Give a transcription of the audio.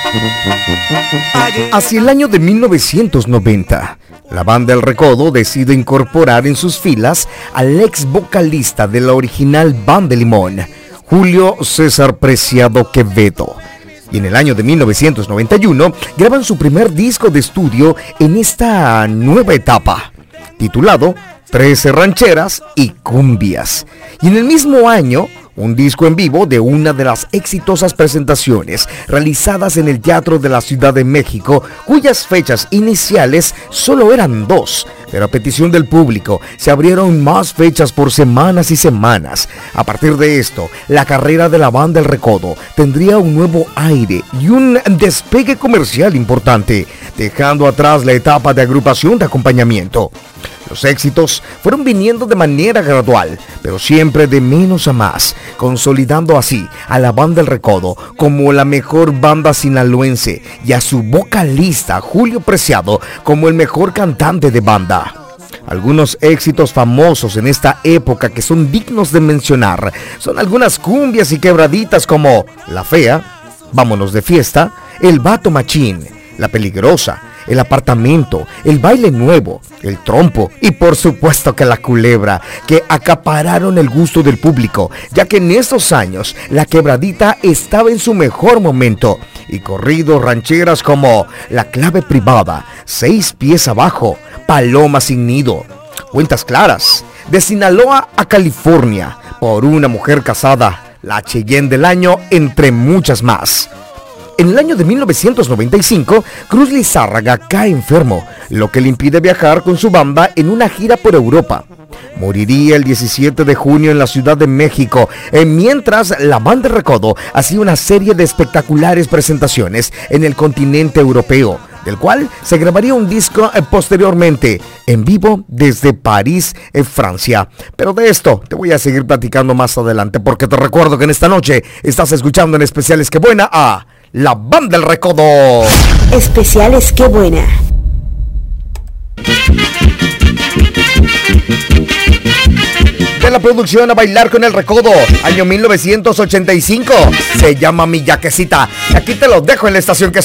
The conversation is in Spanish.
Hacia el año de 1990, la banda El Recodo decide incorporar en sus filas al ex vocalista de la original Banda Limón, Julio César Preciado Quevedo. Y en el año de 1991 graban su primer disco de estudio en esta nueva etapa, titulado 13 rancheras y cumbias. Y en el mismo año, un disco en vivo de una de las exitosas presentaciones realizadas en el Teatro de la Ciudad de México, cuyas fechas iniciales solo eran 2, pero a petición del público se abrieron más fechas por semanas y semanas. A partir de esto, la carrera de la banda El Recodo tendría un nuevo aire y un despegue comercial importante, dejando atrás la etapa de agrupación de acompañamiento. Los éxitos fueron viniendo de manera gradual, pero siempre de menos a más, consolidando así a la banda El Recodo como la mejor banda sinaloense y a su vocalista Julio Preciado como el mejor cantante de banda. Algunos éxitos famosos en esta época que son dignos de mencionar son algunas cumbias y quebraditas como La Fea, Vámonos de Fiesta, El Vato Machín, La Peligrosa, El Apartamento, El Baile Nuevo, El Trompo y por supuesto que La Culebra, que acapararon el gusto del público, ya que en estos años la quebradita estaba en su mejor momento, y corridos rancheras como La Clave Privada, 6 pies abajo, Paloma sin nido, Cuentas Claras, De Sinaloa a California, Por una mujer casada, La Cheyenne del año, entre muchas más. En el año de 1995, Cruz Lizárraga cae enfermo, lo que le impide viajar con su banda en una gira por Europa. Moriría el 17 de junio en la Ciudad de México, mientras la banda El Recodo hacía una serie de espectaculares presentaciones en el continente europeo, del cual se grabaría un disco posteriormente, en vivo desde París, Francia. Pero de esto te voy a seguir platicando más adelante, porque te recuerdo que en esta noche estás escuchando en Especiales Qué Buena a la banda El Recodo. Especiales Qué Buena. De la producción A Bailar con El Recodo, año 1985. Se llama Mi Yaquecita. Aquí te lo dejo en la estación que